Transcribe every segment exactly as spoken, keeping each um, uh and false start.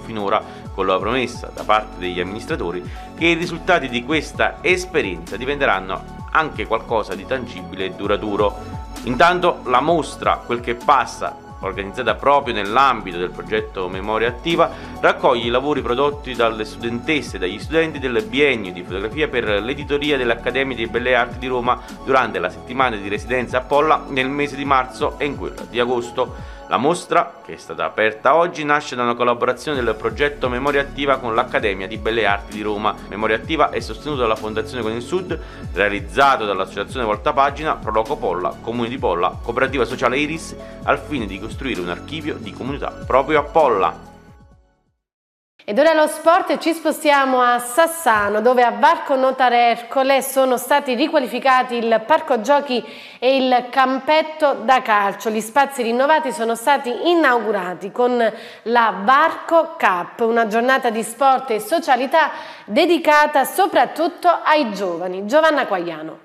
finora, con la promessa da parte degli amministratori che i risultati di questa esperienza diventeranno anche qualcosa di tangibile e duraturo. Intanto la mostra Quel che passa, organizzata proprio nell'ambito del progetto Memoria Attiva, raccoglie i lavori prodotti dalle studentesse e dagli studenti del biennio di fotografia per l'editoria dell'Accademia di Belle Arti di Roma durante la settimana di residenza a Polla nel mese di marzo e in quella di agosto. La mostra, che è stata aperta oggi, nasce da una collaborazione del progetto Memoria Attiva con l'Accademia di Belle Arti di Roma. Memoria Attiva è sostenuto dalla Fondazione Con il Sud, realizzato dall'Associazione Voltapagina, Proloco Polla, Comune di Polla, Cooperativa Sociale Iris, al fine di costruire un archivio di comunità proprio a Polla. Ed ora lo sport e ci spostiamo a Sassano, dove a Varco Notare Ercole sono stati riqualificati il parco giochi e il campetto da calcio. Gli spazi rinnovati sono stati inaugurati con la Varco Cup, una giornata di sport e socialità dedicata soprattutto ai giovani. Giovanna Quagliano.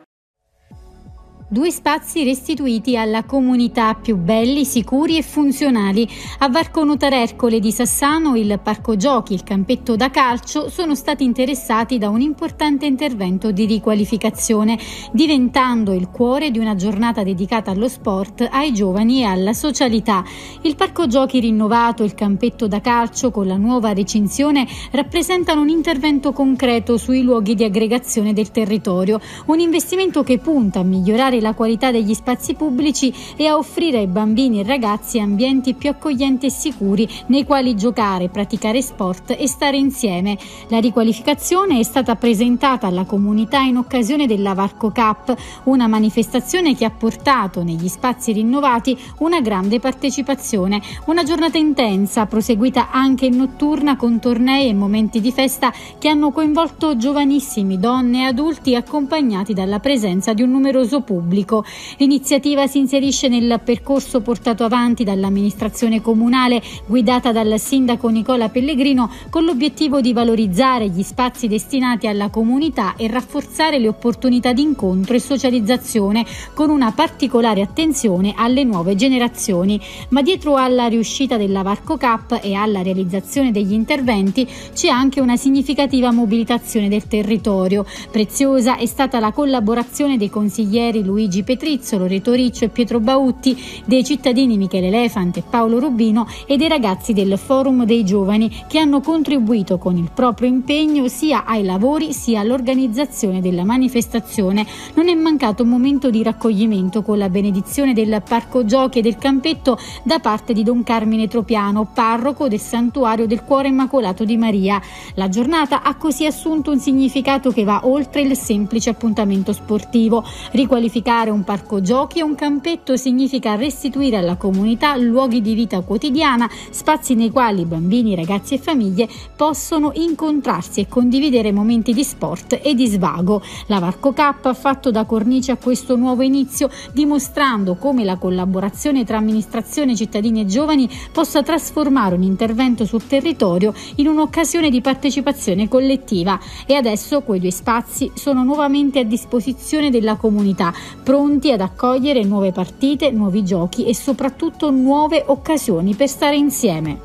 Due spazi restituiti alla comunità, più belli, sicuri e funzionali. A Varco Notare Ercole di Sassano il parco giochi e il campetto da calcio sono stati interessati da un importante intervento di riqualificazione, diventando il cuore di una giornata dedicata allo sport, ai giovani e alla socialità. Il parco giochi rinnovato e il campetto da calcio con la nuova recinzione rappresentano un intervento concreto sui luoghi di aggregazione del territorio, un investimento che punta a migliorare la qualità degli spazi pubblici e a offrire ai bambini e ragazzi ambienti più accoglienti e sicuri nei quali giocare, praticare sport e stare insieme. La riqualificazione è stata presentata alla comunità in occasione della Varco Cup, una manifestazione che ha portato negli spazi rinnovati una grande partecipazione. Una giornata intensa, proseguita anche in notturna con tornei e momenti di festa che hanno coinvolto giovanissimi, donne e adulti accompagnati dalla presenza di un numeroso pubblico. L'iniziativa si inserisce nel percorso portato avanti dall'amministrazione comunale guidata dal sindaco Nicola Pellegrino con l'obiettivo di valorizzare gli spazi destinati alla comunità e rafforzare le opportunità di incontro e socializzazione con una particolare attenzione alle nuove generazioni. Ma dietro alla riuscita della Varco Cup e alla realizzazione degli interventi c'è anche una significativa mobilitazione del territorio. Preziosa è stata la collaborazione dei consiglieri Luigi Petrizzo, Loreto Riccio e Pietro Bautti, dei cittadini Michele Elefant e Paolo Rubino e dei ragazzi del Forum dei Giovani che hanno contribuito con il proprio impegno sia ai lavori sia all'organizzazione della manifestazione. Non è mancato un momento di raccoglimento con la benedizione del parco giochi e del campetto da parte di Don Carmine Tropiano, parroco del Santuario del Cuore Immacolato di Maria. La giornata ha così assunto un significato che va oltre il semplice appuntamento sportivo. Riqualificare un parco giochi e un campetto significa restituire alla comunità luoghi di vita quotidiana, spazi nei quali bambini, ragazzi e famiglie possono incontrarsi e condividere momenti di sport e di svago. La Varco Cup ha fatto da cornice a questo nuovo inizio, dimostrando come la collaborazione tra amministrazione, cittadini e giovani possa trasformare un intervento sul territorio in un'occasione di partecipazione collettiva. E adesso quei due spazi sono nuovamente a disposizione della comunità, pronti ad accogliere nuove partite, nuovi giochi e soprattutto nuove occasioni per stare insieme.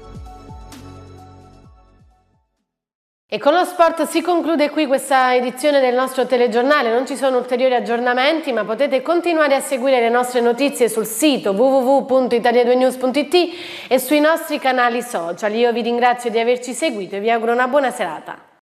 E con lo sport si conclude qui questa edizione del nostro telegiornale. Non ci sono ulteriori aggiornamenti, ma potete continuare a seguire le nostre notizie sul sito w w w punto italia due news punto it e sui nostri canali social. Io vi ringrazio di averci seguito e vi auguro una buona serata.